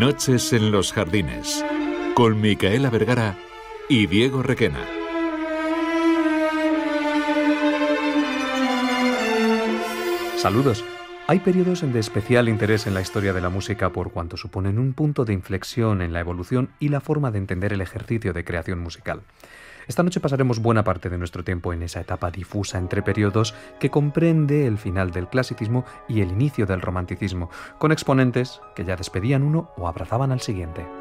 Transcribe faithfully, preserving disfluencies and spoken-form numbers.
Noches en los Jardines, con Micaela Vergara y Diego Requena. Saludos. Hay periodos de especial interés en la historia de la música por cuanto suponen un punto de inflexión en la evolución y la forma de entender el ejercicio de creación musical. Esta noche pasaremos buena parte de nuestro tiempo en esa etapa difusa entre periodos que comprende el final del clasicismo y el inicio del romanticismo, con exponentes que ya despedían uno o abrazaban al siguiente.